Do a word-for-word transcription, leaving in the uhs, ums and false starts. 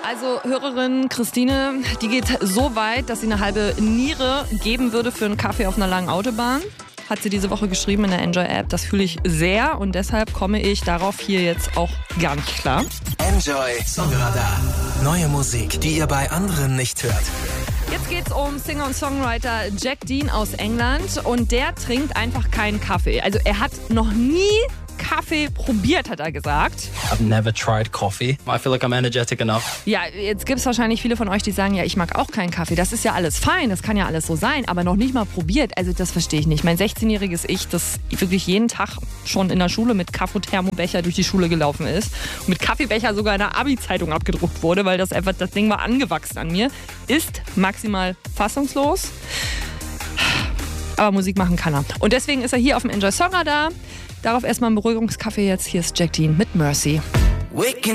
Also Hörerin Christine, die geht so weit, dass sie eine halbe Niere geben würde für einen Kaffee auf einer langen Autobahn. Hat sie diese Woche geschrieben in der Enjoy-App. Das fühle ich sehr und deshalb komme ich darauf hier jetzt auch gar nicht klar. Enjoy Songradar. Neue Musik, die ihr bei anderen nicht hört. Jetzt geht's um Singer und Songwriter Jack Dean aus England und der trinkt einfach keinen Kaffee. Also er hat noch nie Kaffee probiert, hat er gesagt. I've never tried coffee. I feel like I'm energetic enough. Ja, jetzt gibt es wahrscheinlich viele von euch, die sagen, ja, ich mag auch keinen Kaffee. Das ist ja alles fein, das kann ja alles so sein, aber noch nicht mal probiert. Also das verstehe ich nicht. Mein sechzehnjähriges Ich, das wirklich jeden Tag schon in der Schule mit Kaffee-Thermobecher durch die Schule gelaufen ist und mit Kaffeebecher sogar in der Abi-Zeitung abgedruckt wurde, weil das einfach, das Ding war angewachsen an mir, ist maximal fassungslos. Aber Musik machen kann er. Und deswegen ist er hier auf dem Enjoy Songradar. Darauf erstmal ein Beruhigungskaffee jetzt. Hier ist Jack Dean mit Mercy. Waking